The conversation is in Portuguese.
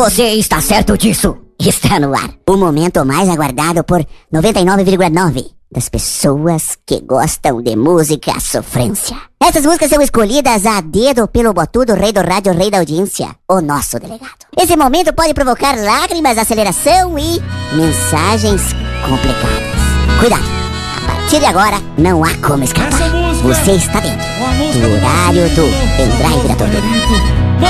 Você está certo disso? Está no ar. O momento mais aguardado por 99,9% das pessoas que gostam de música sofrência. Essas músicas são escolhidas a dedo pelo botudo rei do rádio, rei da audiência, o nosso delegado. Esse momento pode provocar lágrimas, aceleração e mensagens complicadas. Cuidado! A partir de agora, não há como escapar. Você está dentro do horário do pendrive da tortura.